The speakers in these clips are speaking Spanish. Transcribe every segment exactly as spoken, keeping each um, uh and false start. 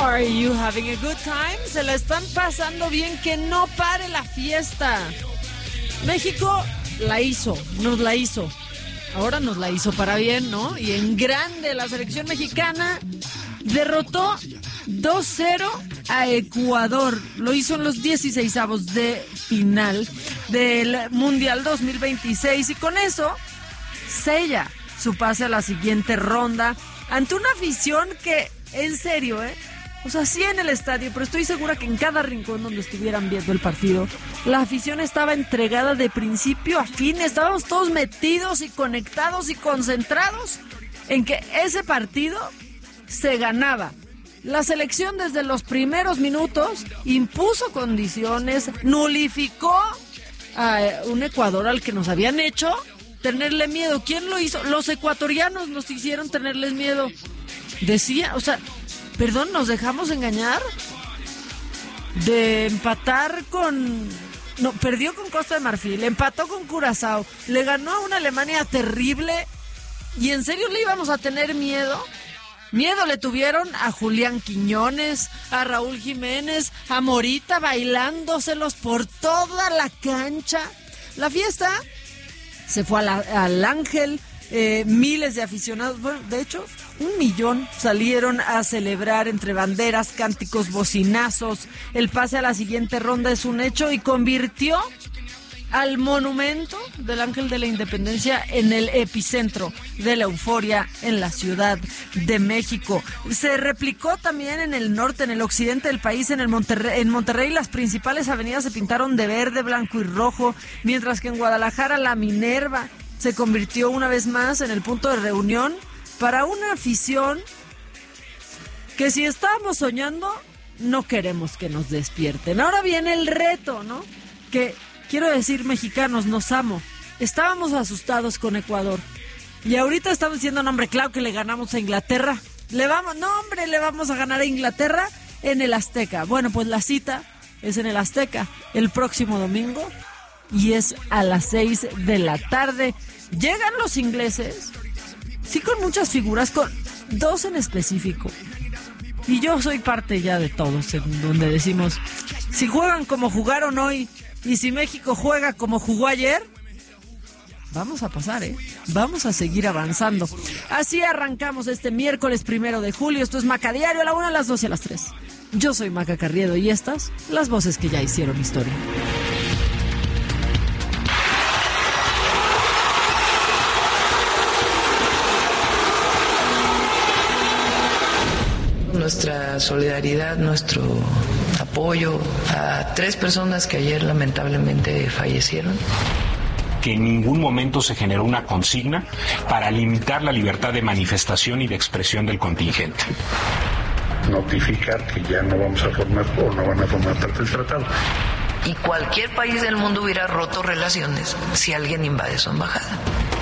Are you having a good time? Se la están pasando bien, que no pare la fiesta. México la hizo, nos la hizo. Ahora nos la hizo para bien, ¿no? Y en grande, la selección mexicana derrotó dos cero a Ecuador. Lo hizo en los dieciseisavos de final del Mundial dos mil veintiséis y con eso sella su pase a la siguiente ronda ante una afición que, en serio, ¿eh? O sea, sí en el estadio, pero estoy segura que en cada rincón donde estuvieran viendo el partido, la afición estaba entregada de principio a fin. Estábamos todos metidos y conectados y concentrados en que ese partido se ganaba. La selección desde los primeros minutos impuso condiciones, nulificó a un Ecuador al que nos habían hecho tenerle miedo. ¿Quién lo hizo? Los ecuatorianos nos hicieron tenerles miedo. Decía, o sea, perdón, ¿nos dejamos engañar? De empatar con... No, perdió con Costa de Marfil, empató con Curazao, le ganó a una Alemania terrible, ¿y en serio le íbamos a tener miedo? Miedo le tuvieron a Julián Quiñones, a Raúl Jiménez, a Morita bailándoselos por toda la cancha. La fiesta se fue a la, al Ángel, eh, miles de aficionados, bueno, de hecho, un millón salieron a celebrar entre banderas, cánticos, bocinazos. El pase a la siguiente ronda es un hecho y convirtió al monumento del Ángel de la Independencia en el epicentro de la euforia en la Ciudad de México. Se replicó también en el norte, en el occidente del país, en el Monterrey, en Monterrey las principales avenidas se pintaron de verde, blanco y rojo, mientras que en Guadalajara la Minerva se convirtió una vez más en el punto de reunión para una afición que, si estábamos soñando, no queremos que nos despierten. Ahora viene el reto, ¿no? Que quiero decir, mexicanos, nos amo. Estábamos asustados con Ecuador. Y ahorita estamos diciendo, no, hombre, claro que le ganamos a Inglaterra. Le vamos, no, hombre, le vamos a ganar a Inglaterra en el Azteca. Bueno, pues la cita es en el Azteca el próximo domingo y es a las seis de la tarde. Llegan los ingleses, sí, con muchas figuras, con dos en específico. Y yo soy parte ya de todos, en donde decimos, si juegan como jugaron hoy, y si México juega como jugó ayer, vamos a pasar, ¿eh? Vamos a seguir avanzando. Así arrancamos este miércoles primero de julio. Esto es Maca Diario, a la una, a las doce, a las tres. Yo soy Maca Carriedo y estas, las voces que ya hicieron historia. Nuestra solidaridad, nuestro apoyo a tres personas que ayer lamentablemente fallecieron. Que en ningún momento se generó una consigna para limitar la libertad de manifestación y de expresión del contingente. Notificar que ya no vamos a formar o no van a formar parte del tratado. Y cualquier país del mundo hubiera roto relaciones si alguien invade su embajada.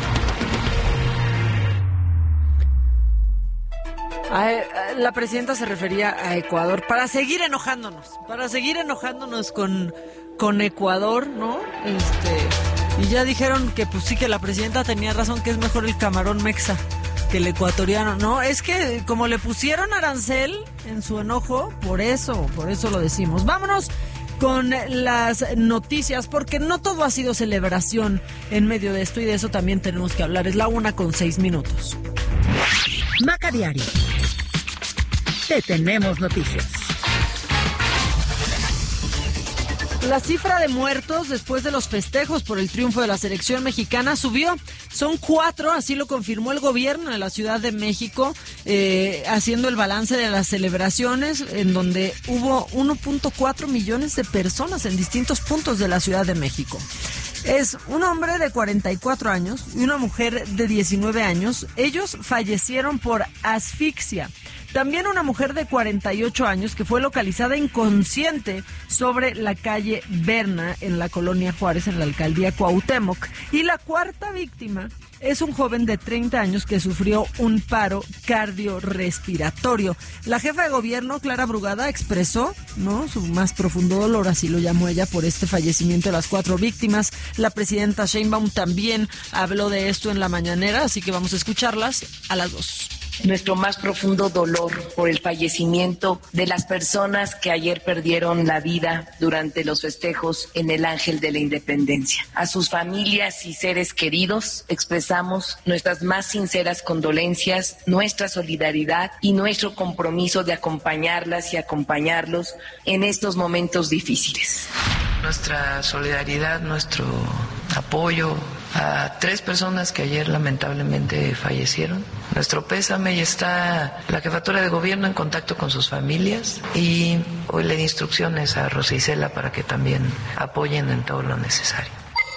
La presidenta se refería a Ecuador para seguir enojándonos, para seguir enojándonos con, con Ecuador, ¿no? Este, y ya dijeron que pues sí, que la presidenta tenía razón, que es mejor el camarón mexa que el ecuatoriano, ¿no? Es que como le pusieron arancel en su enojo, por eso, por eso lo decimos. Vámonos con las noticias, porque no todo ha sido celebración en medio de esto y de eso también tenemos que hablar. Es la una con seis minutos. Maca Diario. Te tenemos noticias. La cifra de muertos después de los festejos por el triunfo de la selección mexicana subió. Son cuatro, así lo confirmó el gobierno de la Ciudad de México, eh, haciendo el balance de las celebraciones, en donde hubo uno punto cuatro millones de personas en distintos puntos de la Ciudad de México. Es un hombre de cuarenta y cuatro años y una mujer de diecinueve años. Ellos fallecieron por asfixia. También una mujer de cuarenta y ocho años que fue localizada inconsciente sobre la calle Berna en la colonia Juárez, en la alcaldía Cuauhtémoc. Y la cuarta víctima es un joven de treinta años que sufrió un paro cardiorrespiratorio. La jefa de gobierno, Clara Brugada, expresó, ¿no?, su más profundo dolor, así lo llamó ella, por este fallecimiento de las cuatro víctimas. La presidenta Sheinbaum también habló de esto en la mañanera, así que vamos a escucharlas a las dos. nuestro más profundo dolor por el fallecimiento de las personas que ayer perdieron la vida durante los festejos en el Ángel de la Independencia. A sus familias y seres queridos expresamos nuestras más sinceras condolencias, nuestra solidaridad y nuestro compromiso de acompañarlas y acompañarlos en estos momentos difíciles. Nuestra solidaridad, nuestro apoyo a tres personas que ayer lamentablemente fallecieron. Nuestro pésame, y está la jefatura de gobierno en contacto con sus familias, y hoy le di instrucciones a Rosa Isela para que también apoyen en todo lo necesario.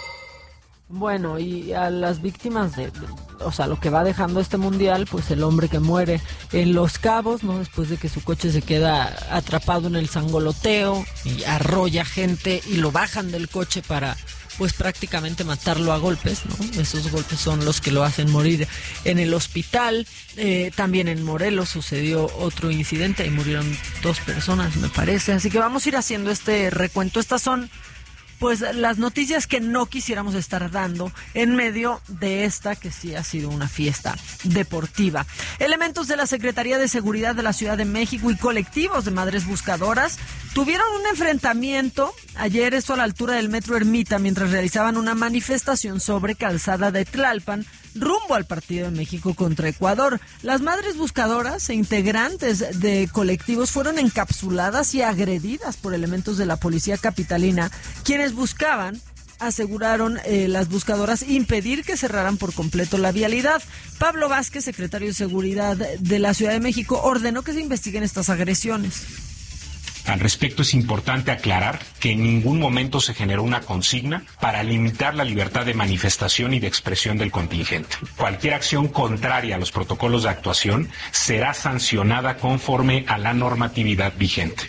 Bueno, y a las víctimas de, de, o sea, lo que va dejando este mundial, pues el hombre que muere en Los Cabos, ¿no? Después de que su coche se queda atrapado en el sangoloteo y arrolla gente y lo bajan del coche para, pues prácticamente matarlo a golpes, ¿no? Esos golpes son los que lo hacen morir en el hospital. Eh, también en Morelos sucedió otro incidente y murieron dos personas, me parece. Así que vamos a ir haciendo este recuento. Estas son, pues, las noticias que no quisiéramos estar dando en medio de esta que sí ha sido una fiesta deportiva. Elementos de la Secretaría de Seguridad de la Ciudad de México y colectivos de madres buscadoras tuvieron un enfrentamiento ayer, esto a la altura del Metro Ermita, mientras realizaban una manifestación sobre Calzada de Tlalpan, rumbo al partido de México contra Ecuador. Las madres buscadoras e integrantes de colectivos fueron encapsuladas y agredidas por elementos de la policía capitalina, quienes buscaban, aseguraron eh, las buscadoras, impedir que cerraran por completo la vialidad. Pablo Vázquez, secretario de Seguridad de la Ciudad de México, ordenó que se investiguen estas agresiones. Al respecto, es importante aclarar que en ningún momento se generó una consigna para limitar la libertad de manifestación y de expresión del contingente. Cualquier acción contraria a los protocolos de actuación será sancionada conforme a la normatividad vigente.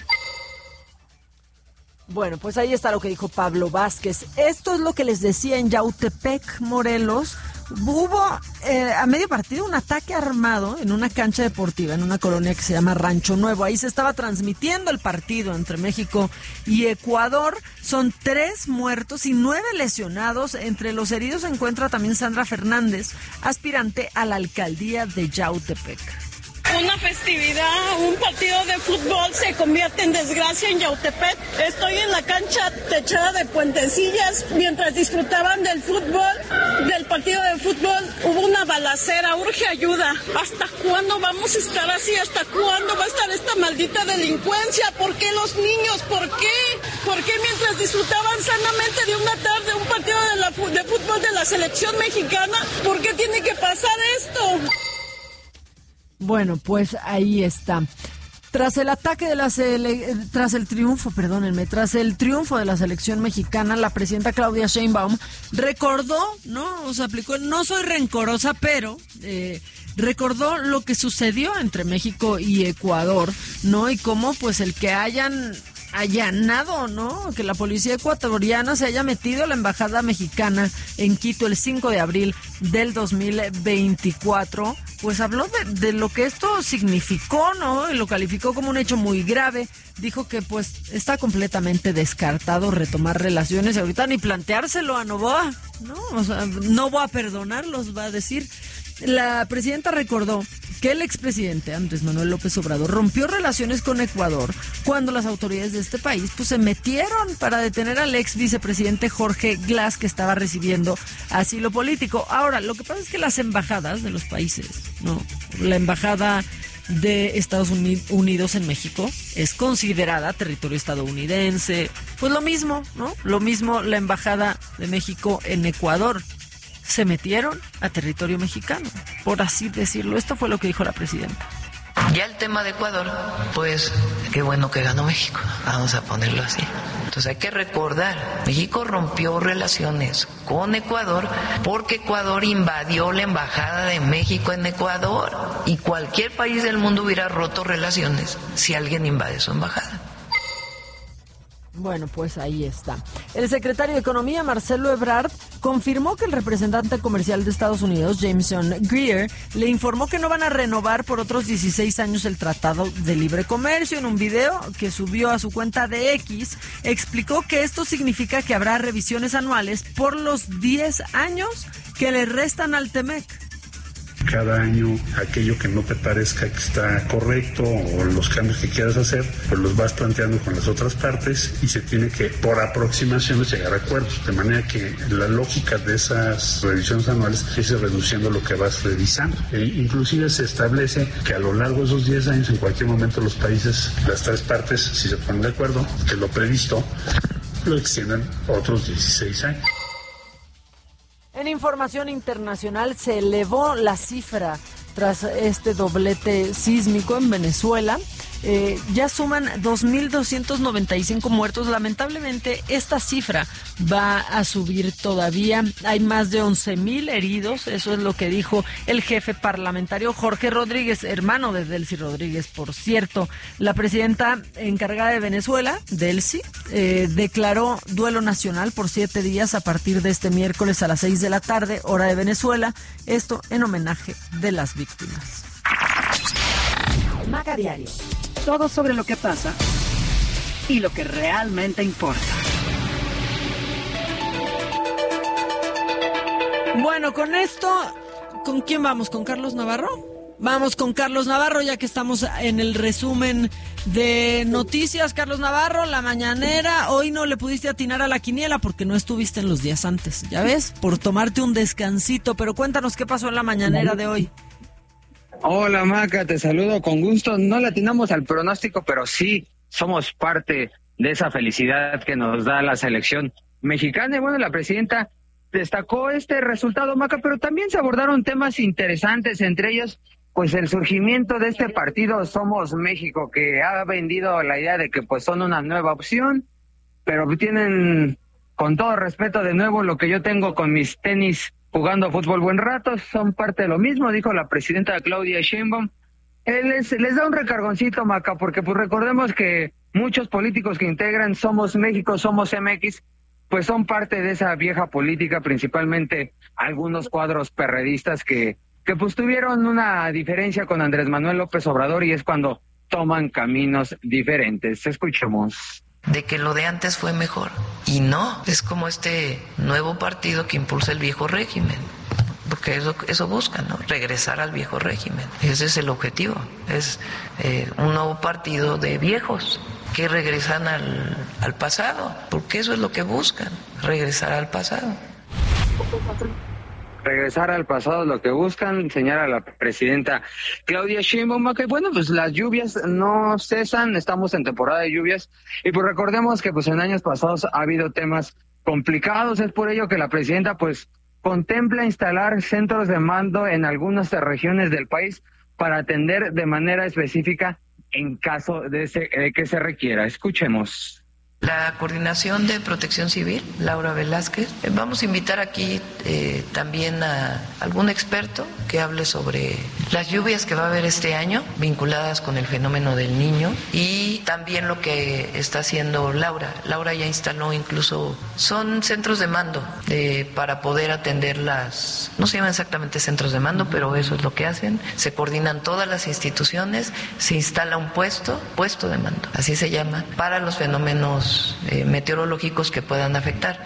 Bueno, pues ahí está lo que dijo Pablo Vázquez. Esto es lo que les decía en Yautepec, Morelos. Hubo eh, a medio partido un ataque armado en una cancha deportiva en una colonia que se llama Rancho Nuevo. Ahí se estaba transmitiendo el partido entre México y Ecuador. Son tres muertos y nueve lesionados. Entre los heridos se encuentra también Sandra Fernández, aspirante a la alcaldía de Yautepec. Una festividad, un partido de fútbol se convierte en desgracia en Yautepec. Estoy en la cancha techada de Puentecillas mientras disfrutaban del fútbol, del partido de fútbol. Hubo una balacera, urge ayuda. ¿Hasta cuándo vamos a estar así? ¿Hasta cuándo va a estar esta maldita delincuencia? ¿Por qué los niños? ¿Por qué? ¿Por qué mientras disfrutaban sanamente de una tarde un partido de, la, de fútbol de la selección mexicana? ¿Por qué tiene que pasar esto? Bueno, pues ahí está. Tras el ataque de la sele... tras el triunfo, perdónenme, tras el triunfo de la selección mexicana, la presidenta Claudia Sheinbaum recordó, ¿no? O sea, aplicó, no soy rencorosa, pero eh, recordó lo que sucedió entre México y Ecuador, ¿no? Y cómo, pues, el que hayan allanado, ¿no? Que la policía ecuatoriana se haya metido a la embajada mexicana en Quito el cinco de abril del dos mil veinticuatro, pues habló de, de lo que esto significó, ¿no? Y lo calificó como un hecho muy grave. Dijo que pues está completamente descartado retomar relaciones y ahorita ni planteárselo a Novoa, ¿no? O sea, no voy a perdonarlos, va a decir. La presidenta recordó que el expresidente Andrés Manuel López Obrador rompió relaciones con Ecuador cuando las autoridades de este país pues se metieron para detener al ex vicepresidente Jorge Glass, que estaba recibiendo asilo político. Ahora, lo que pasa es que las embajadas de los países, ¿no? La embajada de Estados Unidos en México es considerada territorio estadounidense. Pues lo mismo, ¿no? Lo mismo la embajada de México en Ecuador. Se metieron a territorio mexicano, por así decirlo. Esto fue lo que dijo la presidenta. Ya el tema de Ecuador, pues qué bueno que ganó México, vamos a ponerlo así. Entonces hay que recordar, México rompió relaciones con Ecuador porque Ecuador invadió la embajada de México en Ecuador, y cualquier país del mundo hubiera roto relaciones si alguien invade su embajada. Bueno, pues ahí está. El secretario de Economía, Marcelo Ebrard, confirmó que el representante comercial de Estados Unidos, Jameson Greer, le informó que no van a renovar por otros dieciséis años el Tratado de Libre Comercio. En un video que subió a su cuenta de X, explicó que esto significa que habrá revisiones anuales por los diez años que le restan al T M E C. Cada año aquello que no te parezca que está correcto o los cambios que quieras hacer, pues los vas planteando con las otras partes y se tiene que, por aproximaciones, llegar a acuerdos. De manera que la lógica de esas revisiones anuales es ir reduciendo lo que vas revisando. E inclusive se establece que a lo largo de esos diez años, en cualquier momento los países, las tres partes, si se ponen de acuerdo, que lo previsto, lo extiendan otros dieciséis años. En información internacional se elevó la cifra tras este doblete sísmico en Venezuela. Eh, ya suman dos mil doscientos noventa y cinco muertos. Lamentablemente esta cifra va a subir todavía. Hay más de once mil heridos. Eso es lo que dijo el jefe parlamentario Jorge Rodríguez, hermano de Delcy Rodríguez, por cierto. La presidenta encargada de Venezuela, Delcy, eh, declaró duelo nacional por siete días a partir de este miércoles a las seis de la tarde, hora de Venezuela. Esto en homenaje de las víctimas. Maca Diario. Todo sobre lo que pasa y lo que realmente importa. Bueno, con esto, ¿con quién vamos? ¿Con Carlos Navarro? Vamos con Carlos Navarro, ya que estamos en el resumen de noticias. Carlos Navarro, la mañanera. Hoy no le pudiste atinar a la quiniela porque no estuviste en los días antes, ¿ya ves? Por tomarte un descansito. Pero cuéntanos qué pasó en la mañanera de hoy. Hola Maca, te saludo con gusto. No le atinamos al pronóstico, pero sí somos parte de esa felicidad que nos da la selección mexicana. Y bueno, la presidenta destacó este resultado, Maca, pero también se abordaron temas interesantes, entre ellos pues el surgimiento de este partido Somos México, que ha vendido la idea de que pues son una nueva opción, pero tienen, con todo respeto de nuevo, lo que yo tengo con mis tenis jugando fútbol buen rato, son parte de lo mismo, dijo la presidenta Claudia Sheinbaum. Él les, les da un recargoncito, Maca, porque pues recordemos que muchos políticos que integran Somos México, Somos M X, pues son parte de esa vieja política, principalmente algunos cuadros perredistas que, que pues tuvieron una diferencia con Andrés Manuel López Obrador y es cuando toman caminos diferentes. Escuchemos. De que lo de antes fue mejor. Y no, es como este nuevo partido que impulsa el viejo régimen, porque eso, eso busca, ¿no? Regresar al viejo régimen. Ese es el objetivo, es eh, un nuevo partido de viejos que regresan al, al pasado, porque eso es lo que buscan, regresar al pasado. Regresar al pasado es lo que buscan, señala la presidenta Claudia Sheinbaum, que bueno, pues las lluvias no cesan, estamos en temporada de lluvias, y pues recordemos que pues en años pasados ha habido temas complicados, es por ello que la presidenta pues contempla instalar centros de mando en algunas regiones del país para atender de manera específica en caso de, ese, de que se requiera. Escuchemos. La Coordinación de Protección Civil, Laura Velázquez. Vamos a invitar aquí eh, también a algún experto que hable sobre las lluvias que va a haber este año vinculadas con el fenómeno del Niño y también lo que está haciendo Laura. Laura ya instaló incluso, son centros de mando eh, para poder atender las, no se llaman exactamente centros de mando, pero eso es lo que hacen. Se coordinan todas las instituciones, se instala un puesto, puesto de mando, así se llama, para los fenómenos Eh, meteorológicos que puedan afectar.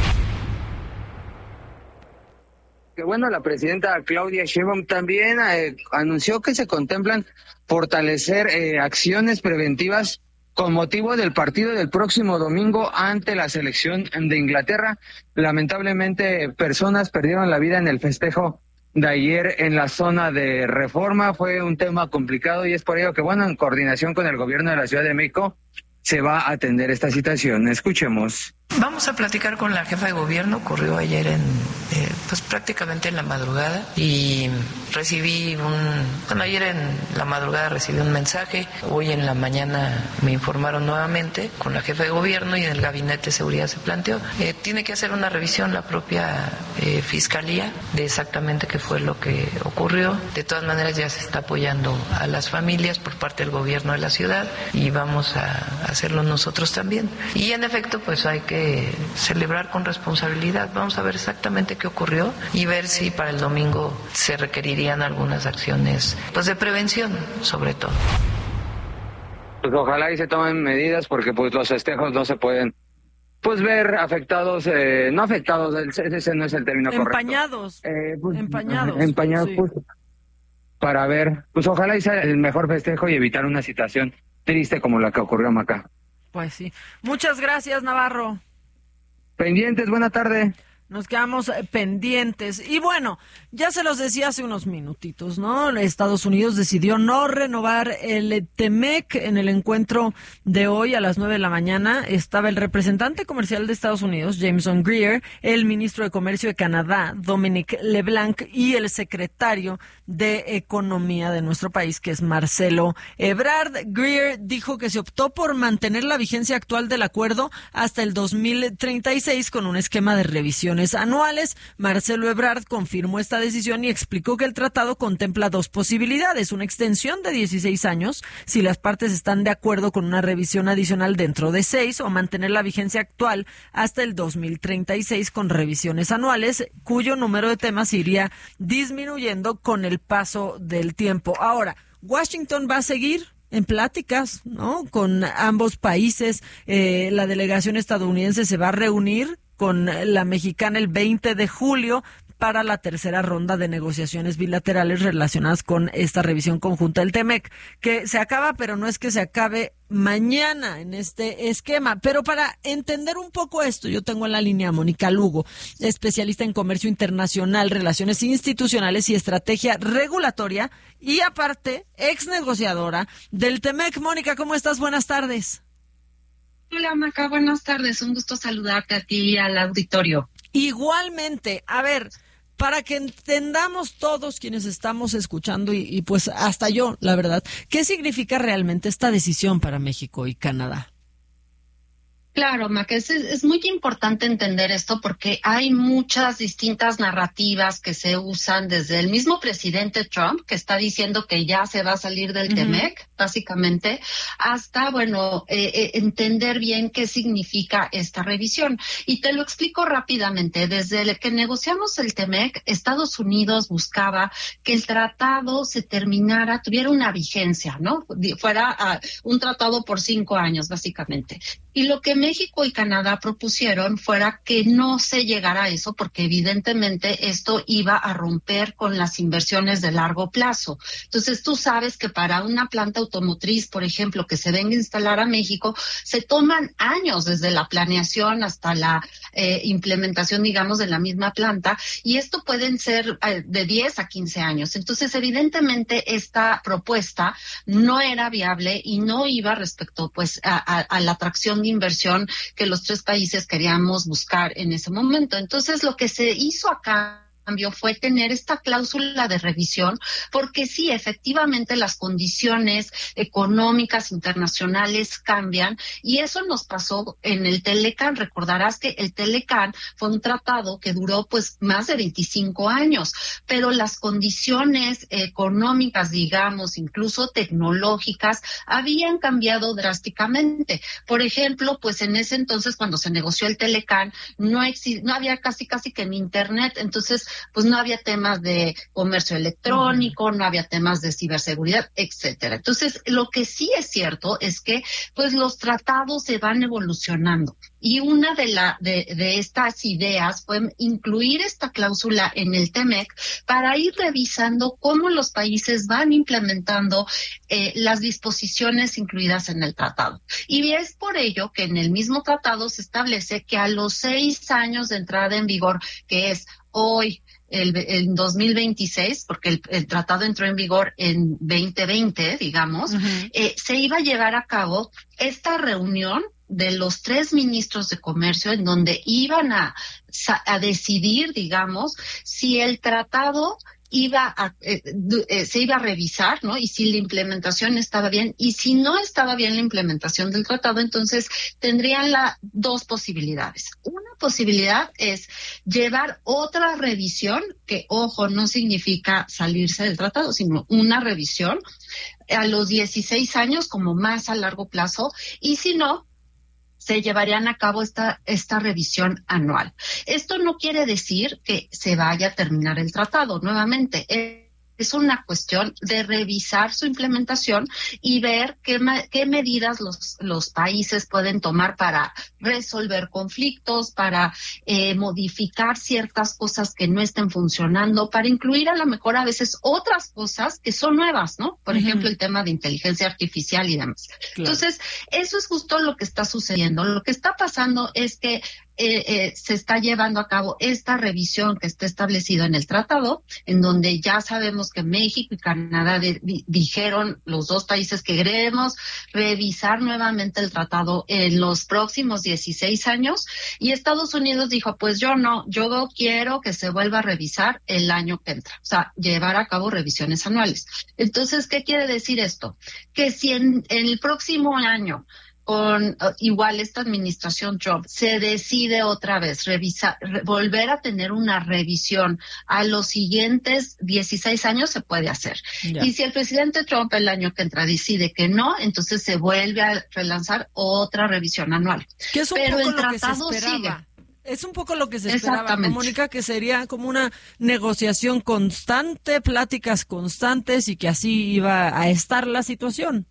Que bueno, la presidenta Claudia Sheinbaum también eh, anunció que se contemplan fortalecer eh, acciones preventivas con motivo del partido del próximo domingo ante la selección de Inglaterra. Lamentablemente, personas perdieron la vida en el festejo de ayer en la zona de Reforma. Fue un tema complicado y es por ello que, bueno, en coordinación con el gobierno de la Ciudad de México, se va a atender esta situación. Escuchemos. Vamos a platicar con la jefa de gobierno, ocurrió ayer en, eh, pues prácticamente en la madrugada y recibí un, bueno, ayer en la madrugada recibí un mensaje, hoy en la mañana me informaron nuevamente con la jefa de gobierno y en el gabinete de seguridad se planteó. Eh, tiene que hacer una revisión la propia eh, fiscalía de exactamente qué fue lo que ocurrió. De todas maneras ya se está apoyando a las familias por parte del gobierno de la ciudad y vamos a hacerlo nosotros también. Y en efecto, pues hay que celebrar con responsabilidad. Vamos a ver exactamente qué ocurrió y ver si para el domingo se requerirían algunas acciones pues de prevención, sobre todo. Pues ojalá y se tomen medidas porque pues los festejos no se pueden pues ver afectados, eh, no afectados, ese no es el término correcto. Empañados. Eh, pues, empañados. Empañados, sí. pues, para ver, pues ojalá hice el mejor festejo y evitar una situación triste como la que ocurrió, Maca. Pues sí. Muchas gracias, Navarro. Pendientes, buena tarde. Nos quedamos pendientes. Y bueno, ya se los decía hace unos minutitos, ¿no? Estados Unidos decidió no renovar el TEMEC. En el encuentro de hoy a las nueve de la mañana estaba el representante comercial de Estados Unidos, Jameson Greer, el ministro de Comercio de Canadá, Dominic LeBlanc, y el secretario de Economía de nuestro país, que es Marcelo Ebrard. Greer dijo que se optó por mantener la vigencia actual del acuerdo hasta el dos mil treinta y seis con un esquema de revisión anuales. Marcelo Ebrard confirmó esta decisión y explicó que el tratado contempla dos posibilidades: una extensión de dieciséis años si las partes están de acuerdo con una revisión adicional dentro de seis, o mantener la vigencia actual hasta el dos mil treinta y seis con revisiones anuales, cuyo número de temas iría disminuyendo con el paso del tiempo. Ahora, Washington va a seguir en pláticas, ¿no?, con ambos países. Eh, la delegación estadounidense se va a reunir con la mexicana el veinte de julio para la tercera ronda de negociaciones bilaterales relacionadas con esta revisión conjunta del TEMEC, que se acaba, pero no es que se acabe mañana en este esquema. Pero para entender un poco esto, yo tengo en la línea a Mónica Lugo, especialista en comercio internacional, relaciones institucionales y estrategia regulatoria, y aparte, ex negociadora del TEMEC. Mónica, ¿cómo estás? Buenas tardes. Hola, Maca, buenas tardes. Un gusto saludarte a ti y al auditorio. Igualmente. A ver, para que entendamos todos quienes estamos escuchando y, y pues hasta yo, la verdad, ¿qué significa realmente esta decisión para México y Canadá? Claro, Maca, es, es muy importante entender esto porque hay muchas distintas narrativas que se usan desde el mismo presidente Trump, que está diciendo que ya se va a salir del uh-huh. TEMEC, básicamente, hasta, bueno, eh, eh, entender bien qué significa esta revisión. Y te lo explico rápidamente. Desde el que negociamos el TEMEC, Estados Unidos buscaba que el tratado se terminara, tuviera una vigencia, ¿no? Fuera uh, un tratado por cinco años, básicamente. Y lo que México y Canadá propusieron fuera que no se llegara a eso, porque evidentemente esto iba a romper con las inversiones de largo plazo. Entonces tú sabes que para una planta automotriz, por ejemplo, que se venga a instalar a México, se toman años desde la planeación hasta la eh, implementación, digamos, de la misma planta, y esto pueden ser eh, de diez a quince años. Entonces, evidentemente, esta propuesta no era viable y no iba respecto, pues, a, a, a la atracción de inversión que los tres países queríamos buscar en ese momento. Entonces, lo que se hizo acá cambio fue tener esta cláusula de revisión, porque sí, efectivamente las condiciones económicas internacionales cambian, y eso nos pasó en el Telecán. Recordarás que el Telecán fue un tratado que duró pues más de veinticinco años, pero las condiciones económicas, digamos, incluso tecnológicas, habían cambiado drásticamente. Por ejemplo, pues en ese entonces, cuando se negoció el Telecán, no, exi- no había casi casi que ni internet, entonces pues no había temas de comercio electrónico, uh-huh. no había temas de ciberseguridad, etcétera. Entonces, lo que sí es cierto es que pues los tratados se van evolucionando. Y una de, la, de, de estas ideas fue incluir esta cláusula en el TEMEC para ir revisando cómo los países van implementando eh, las disposiciones incluidas en el tratado. Y es por ello que en el mismo tratado se establece que a los seis años de entrada en vigor, que es hoy, el, el dos mil veintiséis, porque el, el tratado entró en vigor en veinte veinte, digamos, uh-huh. eh, se iba a llevar a cabo esta reunión de los tres ministros de comercio, en donde iban a, a decidir, digamos, si el tratado iba a, eh, eh, se iba a revisar, ¿no? Y si la implementación estaba bien, y si no estaba bien la implementación del tratado, entonces tendrían las dos posibilidades. Una posibilidad es llevar otra revisión, que, ojo, no significa salirse del tratado, sino una revisión a los dieciséis años, como más a largo plazo, y si no, se llevarían a cabo esta, esta revisión anual. Esto no quiere decir que se vaya a terminar el tratado. Nuevamente, es una cuestión de revisar su implementación y ver qué, qué medidas los, los países pueden tomar para resolver conflictos, para eh, modificar ciertas cosas que no estén funcionando, para incluir a lo mejor a veces otras cosas que son nuevas, ¿no? Por uh-huh. ejemplo, el tema de inteligencia artificial y demás. Claro. Entonces, eso es justo lo que está sucediendo. Lo que está pasando es que Eh, eh, se está llevando a cabo esta revisión que está establecido en el tratado, en donde ya sabemos que México y Canadá de, di, dijeron, los dos países, que queremos revisar nuevamente el tratado en los próximos dieciséis años, y Estados Unidos dijo, pues yo no, yo quiero que se vuelva a revisar el año que entra, o sea, llevar a cabo revisiones anuales. Entonces, ¿qué quiere decir esto? Que si en, en el próximo año con uh, igual esta administración Trump se decide otra vez revisar, re, volver a tener una revisión a los siguientes dieciséis años, se puede hacer. Yeah. Y si el presidente Trump el año que entra decide que no, entonces se vuelve a relanzar otra revisión anual. Que es un Pero poco el lo tratado que se esperaba. sigue. Es un poco lo que se esperaba, ¿no, Mónica? Que sería como una negociación constante, pláticas constantes, y que así iba a estar la situación.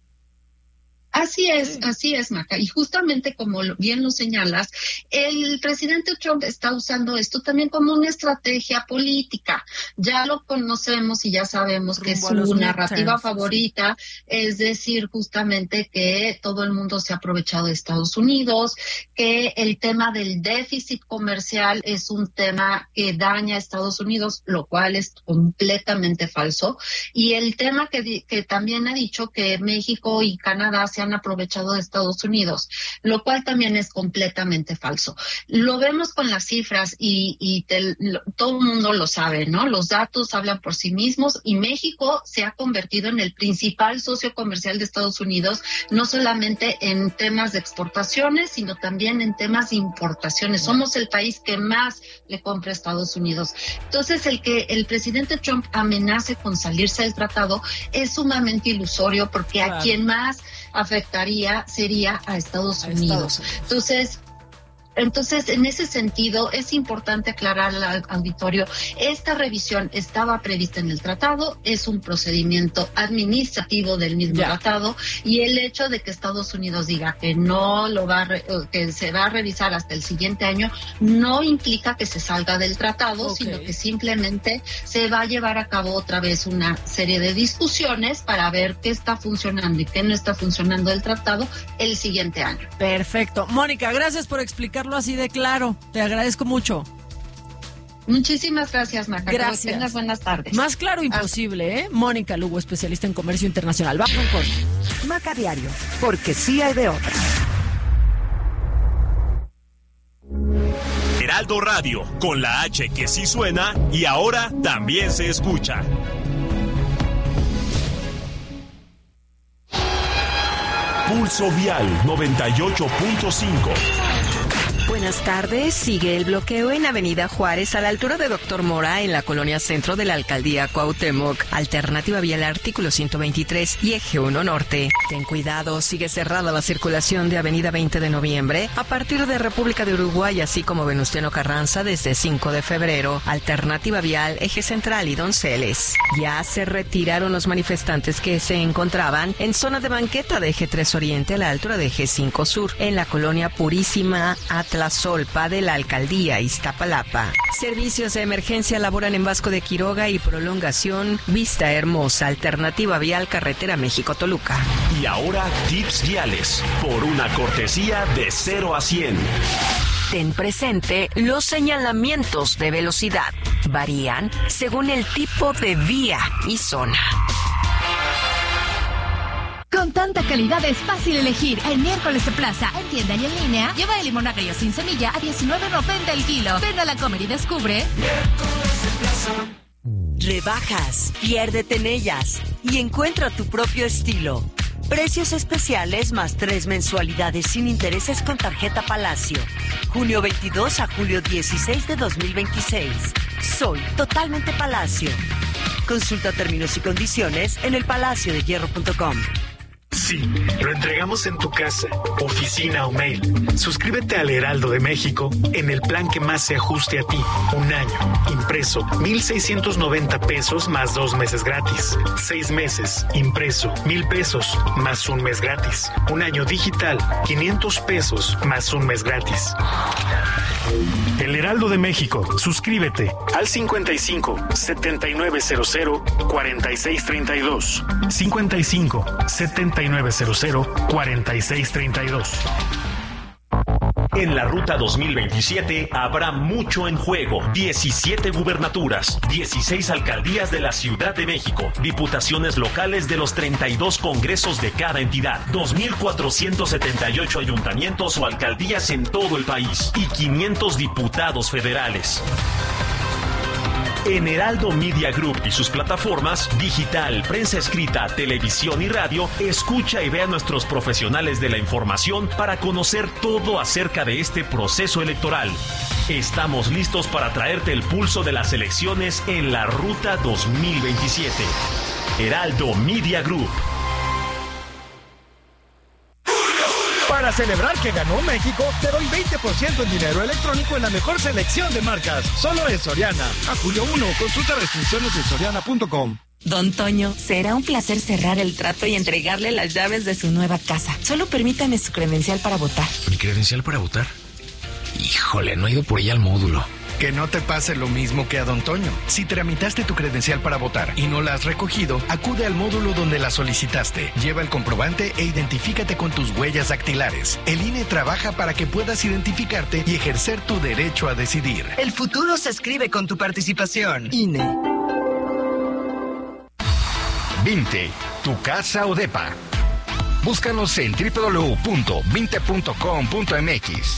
Así es, así es, Maca. Y justamente como bien lo señalas, el presidente Trump está usando esto también como una estrategia política. Ya lo conocemos y ya sabemos que su narrativa favorita es decir justamente que todo el mundo se ha aprovechado de Estados Unidos, que el tema del déficit comercial es un tema que daña a Estados Unidos, lo cual es completamente falso. Y el tema que, que también ha dicho que México y Canadá se han aprovechado de Estados Unidos, lo cual también es completamente falso. Lo vemos con las cifras y, y te, lo, todo el mundo lo sabe, ¿no? Los datos hablan por sí mismos y México se ha convertido en el principal socio comercial de Estados Unidos, no solamente en temas de exportaciones, sino también en temas de importaciones. Somos el país que más le compra a Estados Unidos. Entonces, el que el presidente Trump amenace con salirse del tratado es sumamente ilusorio, porque claro, a quien más afectaría sería a Estados a Unidos. Estados Unidos. Entonces, Entonces, en ese sentido, es importante aclarar al auditorio, esta revisión estaba prevista en el tratado, es un procedimiento administrativo del mismo yeah. tratado, y el hecho de que Estados Unidos diga que no lo va a re, que se va a revisar hasta el siguiente año, no implica que se salga del tratado, okay. sino que simplemente se va a llevar a cabo otra vez una serie de discusiones para ver qué está funcionando y qué no está funcionando del tratado el siguiente año. Perfecto. Mónica, gracias por explicar así de claro, te agradezco mucho. Muchísimas gracias, Maca. Gracias. Que tengas buenas tardes. Más claro imposible, ¿eh? Mónica Lugo, especialista en comercio internacional. Vamos con Maca Diario, porque sí hay de otra. Heraldo Radio, con la H que sí suena y ahora también se escucha. Pulso Vial noventa y ocho punto cinco. Buenas tardes. Sigue el bloqueo en Avenida Juárez a la altura de Doctor Mora en la colonia centro de la alcaldía Cuauhtémoc. Alternativa vial artículo ciento veintitrés y eje uno norte. Ten cuidado, sigue cerrada la circulación de Avenida veinte de noviembre a partir de República de Uruguay, así como Venustiano Carranza desde cinco de febrero. Alternativa vial eje central y Donceles. Ya se retiraron los manifestantes que se encontraban en zona de banqueta de eje tres oriente a la altura de eje cinco sur en la colonia Purísima Atlasolpa de la alcaldía Iztapalapa. Servicios de emergencia laboran en Vasco de Quiroga y prolongación Vista Hermosa, alternativa vial carretera México-Toluca. Y ahora tips viales por una cortesía de cero a cien. Ten presente los señalamientos de velocidad. Varían según el tipo de vía y zona. Con tanta calidad es fácil elegir. El miércoles de plaza, en tienda y en línea, lleva el limón agrio sin semilla a diecinueve noventa el kilo. Ven a la Comer y descubre. Rebajas, piérdete en ellas y encuentra tu propio estilo. Precios especiales más tres mensualidades sin intereses con tarjeta Palacio. Junio veintidós a julio dieciséis de dos mil veintiséis. Soy totalmente Palacio. Consulta términos y condiciones en el palacio de hierro punto com. Sí, lo entregamos en tu casa, oficina o mail. Suscríbete al Heraldo de México en el plan que más se ajuste a ti. Un año, impreso, mil seiscientos noventa pesos más dos meses gratis. Seis meses, impreso, mil pesos más un mes gratis. Un año digital, quinientos pesos más un mes gratis. El Heraldo de México. Suscríbete al cincuenta y cinco, setenta y nueve cero cero, cuarenta y seis treinta y dos. cincuenta y cinco, setenta y nueve cero cero, cuarenta y seis treinta y dos. En la Ruta dos mil veintisiete habrá mucho en juego. diecisiete gubernaturas, dieciséis alcaldías de la Ciudad de México, diputaciones locales de los treinta y dos congresos de cada entidad, dos mil cuatrocientos setenta y ocho ayuntamientos o alcaldías en todo el país y quinientos diputados federales. En Heraldo Media Group y sus plataformas, digital, prensa escrita, televisión y radio, escucha y ve a nuestros profesionales de la información para conocer todo acerca de este proceso electoral. Estamos listos para traerte el pulso de las elecciones en la Ruta dos mil veintisiete. Heraldo Media Group. Para celebrar que ganó México, te doy veinte por ciento en dinero electrónico en la mejor selección de marcas. Solo en Soriana. A julio uno, consulta restricciones en soriana punto com. Don Toño, será un placer cerrar el trato y entregarle las llaves de su nueva casa. Solo permítame su credencial para votar. ¿Mi credencial para votar? Híjole, no he ido por ella al módulo. Que no te pase lo mismo que a Don Toño. Si tramitaste tu credencial para votar y no la has recogido, acude al módulo donde la solicitaste. Lleva el comprobante e identifícate con tus huellas dactilares. El I N E trabaja para que puedas identificarte y ejercer tu derecho a decidir. El futuro se escribe con tu participación. I N E. Vinte, tu casa o depa. Búscanos en doble u doble u doble u punto vinte punto com punto m x.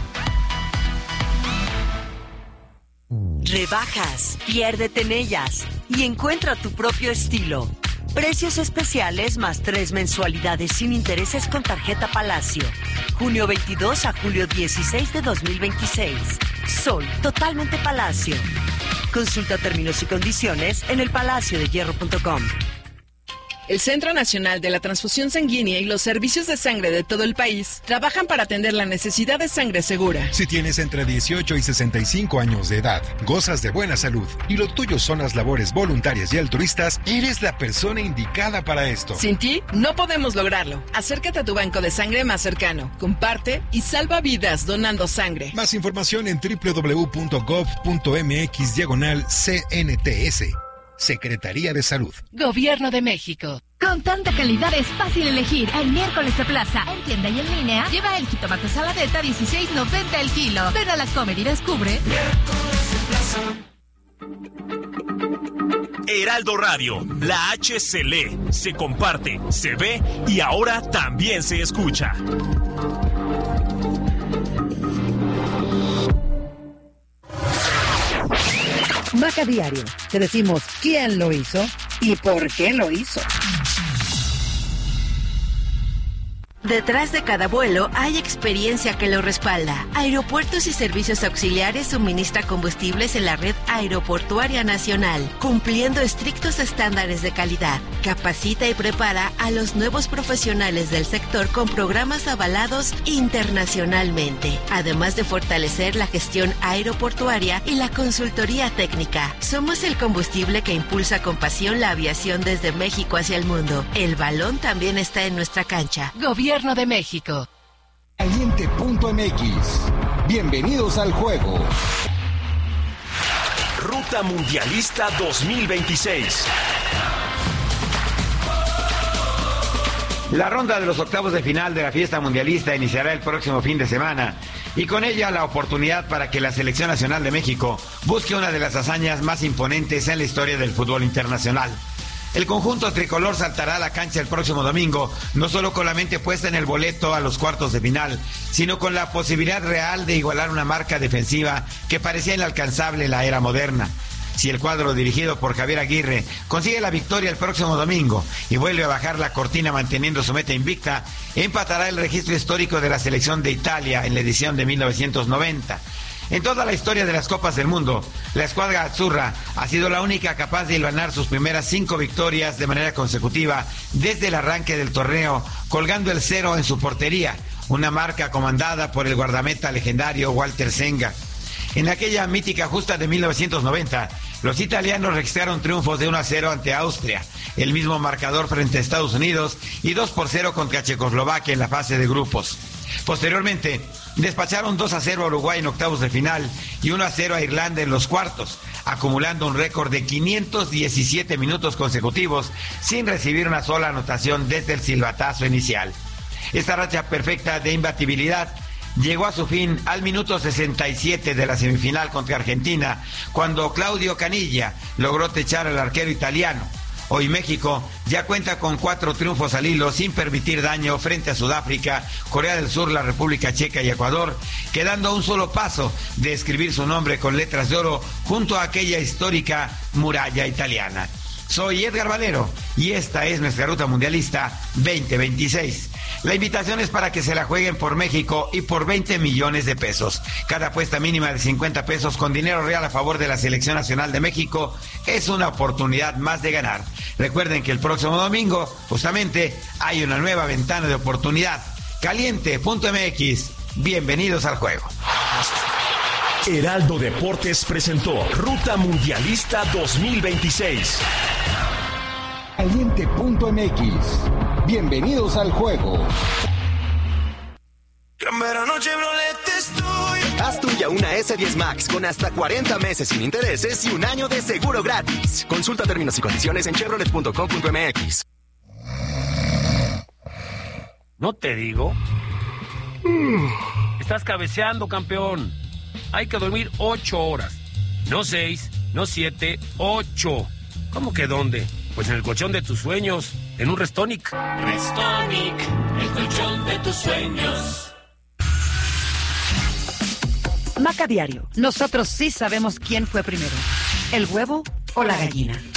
Rebajas, piérdete en ellas y encuentra tu propio estilo. Precios especiales más tres mensualidades sin intereses con tarjeta Palacio. junio veintidós a julio dieciséis de dos mil veintiséis. Sol, totalmente Palacio. Consulta términos y condiciones en el palacio de hierro punto com. El Centro Nacional de la Transfusión Sanguínea y los servicios de sangre de todo el país trabajan para atender la necesidad de sangre segura. Si tienes entre dieciocho y sesenta y cinco años de edad, gozas de buena salud y lo tuyo son las labores voluntarias y altruistas, eres la persona indicada para esto. Sin ti, no podemos lograrlo. Acércate a tu banco de sangre más cercano, comparte y salva vidas donando sangre. Más información en doble u doble u doble u punto gov punto m x diagonal C N T S. Secretaría de Salud. Gobierno de México. Con tanta calidad es fácil elegir. El miércoles de plaza, en tienda y en línea, lleva el jitomate saladeta dieciséis noventa el kilo. Ven a la Comer y descubre. Heraldo Radio, la H se lee, se comparte, se ve y ahora también se escucha. Maca Diario. Te decimos quién lo hizo y por qué lo hizo. Detrás de cada vuelo hay experiencia que lo respalda. Aeropuertos y Servicios Auxiliares suministra combustibles en la red aeroportuaria nacional, cumpliendo estrictos estándares de calidad. Capacita y prepara a los nuevos profesionales del sector con programas avalados internacionalmente, además de fortalecer la gestión aeroportuaria y la consultoría técnica. Somos el combustible que impulsa con pasión la aviación desde México hacia el mundo. El balón también está en nuestra cancha. Gobierno de México. Caliente punto m x. Bienvenidos al juego. Ruta Mundialista dos mil veintiséis. La ronda de los octavos de final de la fiesta mundialista iniciará el próximo fin de semana y con ella la oportunidad para que la Selección Nacional de México busque una de las hazañas más imponentes en la historia del fútbol internacional. El conjunto tricolor saltará a la cancha el próximo domingo, no solo con la mente puesta en el boleto a los cuartos de final, sino con la posibilidad real de igualar una marca defensiva que parecía inalcanzable en la era moderna. Si el cuadro dirigido por Javier Aguirre consigue la victoria el próximo domingo y vuelve a bajar la cortina manteniendo su meta invicta, empatará el registro histórico de la selección de Italia en la edición de mil novecientos noventa. En toda la historia de las Copas del Mundo, la escuadra azzurra ha sido la única capaz de hilvanar sus primeras cinco victorias de manera consecutiva desde el arranque del torneo, colgando el cero en su portería, una marca comandada por el guardameta legendario Walter Zenga. En aquella mítica justa de mil novecientos noventa, los italianos registraron triunfos de uno a cero ante Austria, el mismo marcador frente a Estados Unidos y dos por cero contra Checoslovaquia en la fase de grupos. Posteriormente, despacharon dos a cero a Uruguay en octavos de final y uno a cero a Irlanda en los cuartos, acumulando un récord de quinientos diecisiete minutos consecutivos sin recibir una sola anotación desde el silbatazo inicial. Esta racha perfecta de imbatibilidad llegó a su fin al minuto sesenta y siete de la semifinal contra Argentina, cuando Claudio Caniglia logró techar al arquero italiano. Hoy México ya cuenta con cuatro triunfos al hilo sin permitir daño frente a Sudáfrica, Corea del Sur, la República Checa y Ecuador, quedando a un solo paso de escribir su nombre con letras de oro junto a aquella histórica muralla italiana. Soy Edgar Valero y esta es nuestra Ruta Mundialista veinte veintiséis. La invitación es para que se la jueguen por México y por veinte millones de pesos. Cada apuesta mínima de cincuenta pesos con dinero real a favor de la Selección Nacional de México es una oportunidad más de ganar. Recuerden que el próximo domingo, justamente, hay una nueva ventana de oportunidad. Caliente punto M X. Bienvenidos al juego. Heraldo Deportes presentó Ruta Mundialista dos mil veintiséis. Caliente punto M X. Bienvenidos al juego. Haz tuya una ese diez Max con hasta cuarenta meses sin intereses y un año de seguro gratis. Consulta términos y condiciones en chevrolet punto com punto M X. ¿No te digo? Estás cabeceando, campeón. Hay que dormir ocho horas. No seis, no siete, ocho. ¿Cómo que dónde? Pues en el colchón de tus sueños, en un Restonic. Restonic, el colchón de tus sueños. Maca Diario. Nosotros sí sabemos quién fue primero, el huevo o la gallina.